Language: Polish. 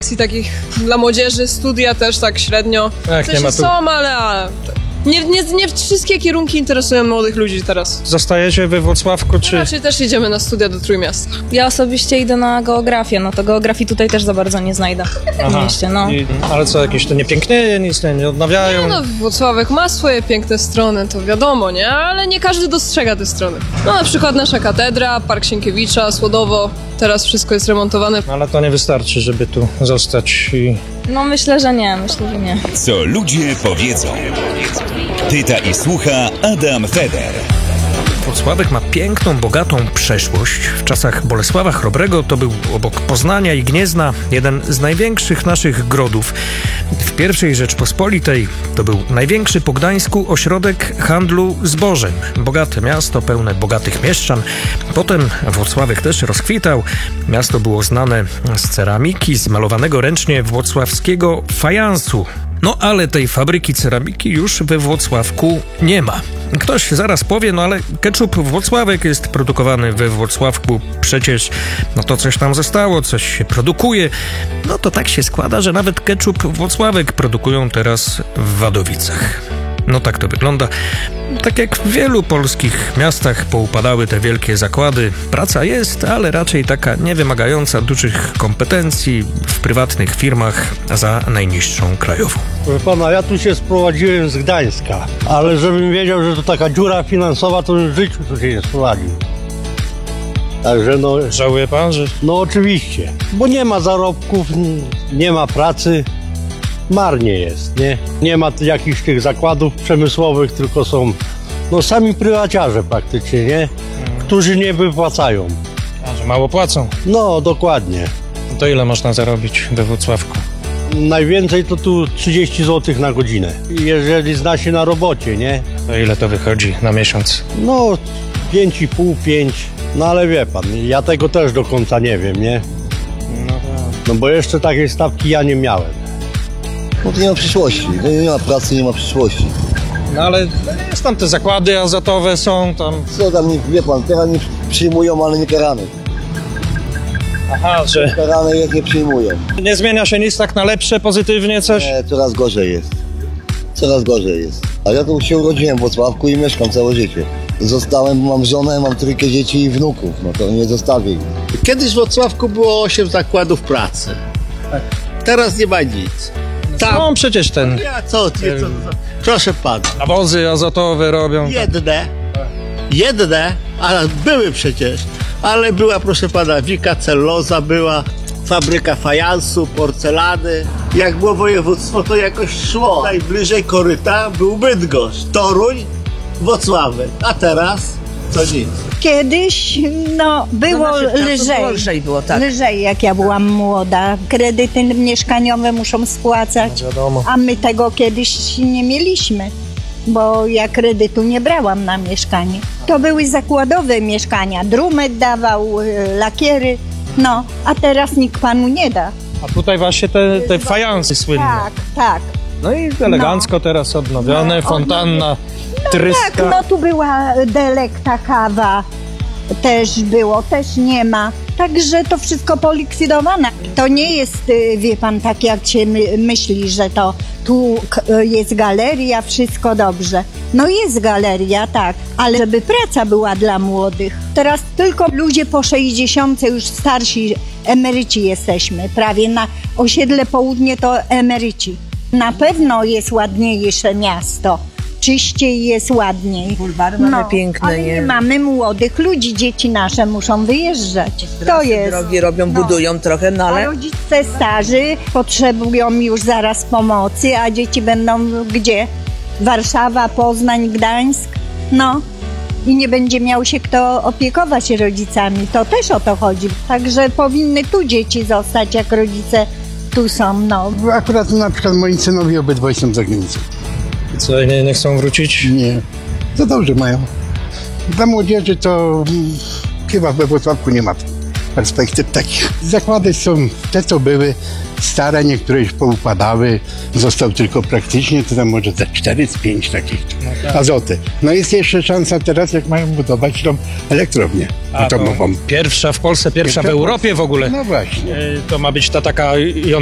akcji takich dla młodzieży, studia też tak średnio. Tak, w sensie nie ma tu... są, ale nie wszystkie kierunki interesują młodych ludzi teraz. Zostajecie we Włocławku, czy... Raczej też jedziemy na studia do Trójmiasta. Ja osobiście idę na geografię, no to geografii tutaj też za bardzo nie znajdę w mieście, no. Ale co, jakieś to nie pięknieje, nic nie odnawiają? No, Włocławek ma swoje piękne strony, to wiadomo, nie? Ale nie każdy dostrzega te strony. No na przykład nasza katedra, Park Sienkiewicza, Słodowo, teraz wszystko jest remontowane. No, ale to nie wystarczy, żeby tu zostać i... No myślę, że nie. Co ludzie powiedzą. Pyta i słucha Adam Feder. Włocławek ma piękną, bogatą przeszłość. W czasach Bolesława Chrobrego to był obok Poznania i Gniezna jeden z największych naszych grodów. W I Rzeczpospolitej to był największy po Gdańsku ośrodek handlu zbożem. Bogate miasto, pełne bogatych mieszczan. Potem Włocławek też rozkwitał. Miasto było znane z ceramiki, z malowanego ręcznie włocławskiego fajansu. No ale tej fabryki ceramiki już we Włocławku nie ma. Ktoś zaraz powie, no ale ketchup Włocławek jest produkowany we Włocławku, przecież no to coś tam zostało, coś się produkuje. No to tak się składa, że nawet ketchup Włocławek produkują teraz w Wadowicach. No tak to wygląda. Tak jak w wielu polskich miastach poupadały te wielkie zakłady. Praca jest, ale raczej taka niewymagająca dużych kompetencji w prywatnych firmach za najniższą krajową. Proszę pana, ja tu się sprowadziłem z Gdańska, ale żebym wiedział, że to taka dziura finansowa, to w życiu tu się nie sprowadził. Także no... Żałuje pan, że... No oczywiście, bo nie ma zarobków, nie ma pracy. Marnie jest, nie? Nie ma jakichś tych zakładów przemysłowych, tylko są no sami prywaciarze praktycznie, nie? Którzy nie wypłacają. A, że mało płacą. No, dokładnie. To ile można zarobić we Włocławku? Najwięcej to tu 30 zł na godzinę. Jeżeli zna się na robocie, nie? To ile to wychodzi na miesiąc? No, 5,5, 5. No ale wie pan, ja tego też do końca nie wiem, nie? No bo jeszcze takiej stawki ja nie miałem. No to nie ma przyszłości, nie ma pracy, nie ma przyszłości. No ale jest tam te zakłady azotowe są tam... Co tam, wie pan, teraz nie przyjmują, ale nie karane. Aha, że... Karane jak nie przyjmują. Nie zmienia się nic tak na lepsze, pozytywnie coś? Nie, coraz gorzej jest. Coraz gorzej jest. A ja tu się urodziłem w Włocławku i mieszkam całe życie. Zostałem, mam żonę, mam trójkę dzieci i wnuków, no to nie zostawię ich. Kiedyś w Włocławku było 8 zakładów pracy. Teraz nie ma nic. No przecież ten... Co? Proszę pana. Nawozy azotowe robią. Jedne, ale były przecież. Ale była, proszę pana, Wika Celloza, była fabryka fajansu, porcelany. Jak było województwo, to jakoś szło. Najbliżej koryta był Bydgoszcz, Toruń, Włocławek. A teraz to nic. Kiedyś, było lżej. Było, tak. Lżej, jak ja byłam młoda. Kredyty mieszkaniowe muszą spłacać, Wiadomo. a my tego kiedyś nie mieliśmy, bo ja kredytu nie brałam na mieszkanie. To były zakładowe mieszkania, Drumet dawał, lakiery, a teraz nikt panu nie da. A tutaj właśnie te fajansy słynne. Tak. No i elegancko teraz odnowione, fontanna, tryska. Tak, tu była Delekta kawa, też nie ma. Także to wszystko polikwidowane. To nie jest, wie pan, tak jak się myśli, że to tu jest galeria, wszystko dobrze. No jest galeria, tak, ale żeby praca była dla młodych. Teraz tylko ludzie po 60 już starsi, emeryci jesteśmy. Prawie na osiedle Południe to emeryci. Na pewno jest ładniejsze miasto. Czyściej jest, ładniej. Bulwary mamy piękne, ale nie mamy młodych ludzi, dzieci nasze muszą wyjeżdżać. To jest. Drogi robią, budują trochę, ale... A rodzice starzy potrzebują już zaraz pomocy, a dzieci będą gdzie? Warszawa, Poznań, Gdańsk? I nie będzie miał się kto opiekować rodzicami. To też o to chodzi. Także powinny tu dzieci zostać, jak rodzice tu są, Akurat na przykład moi synowie obydwaj są za granicą. Co, nie chcą wrócić? Nie, to dobrze mają. Dla młodzieży to chyba we Włocławku nie ma perspektyw takich. Zakłady są te, co były stare, niektóre już poupadały. Został tylko praktycznie, to tam może za 4-5 takich azoty. Jest jeszcze szansa teraz, jak mają budować tą elektrownię atomową. Pierwsza w Polsce, pierwsza w Europie w ogóle. No właśnie. To ma być ta taka